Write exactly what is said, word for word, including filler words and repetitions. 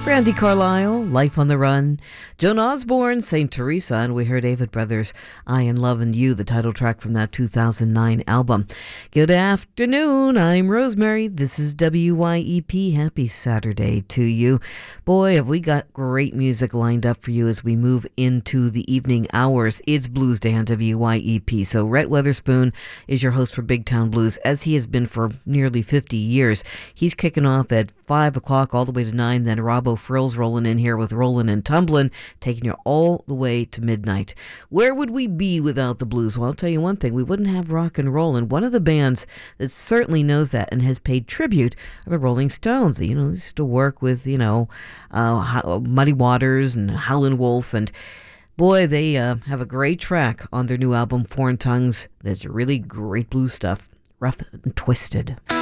Brandy Carlisle, Life on the Run. Joan Osborne, Saint Teresa. And we heard David Brothers, I Am Lovin' You, the title track from that two thousand nine album. Good afternoon. I'm Rosemary. This is W Y E P. Happy Saturday to you. Boy, have we got great music lined up for you as we move into the evening hours. It's Blues Day on W Y E P. So Rhett Weatherspoon is your host for Big Town Blues, as he has been for nearly fifty years. He's kicking off at five o'clock all the way to nine. Then Robbo Frill's rolling in here with Rollin' and Tumblin', taking you all the way to midnight. Where would we be without the blues? Well, I'll tell you one thing. We wouldn't have rock and roll. And one of the bands that certainly knows that and has paid tribute are the Rolling Stones. You know, they used to work with, you know, uh, Muddy Waters and Howlin' Wolf. And boy, they uh, have a great track on their new album, Foreign Tongues. That's really great blues stuff. Rough and Twisted.